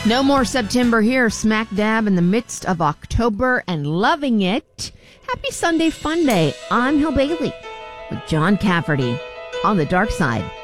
No more September here, smack dab in the midst of October and loving it. Happy Sunday Fun Day. I'm Hill Bailey with John Cafferty on the dark side.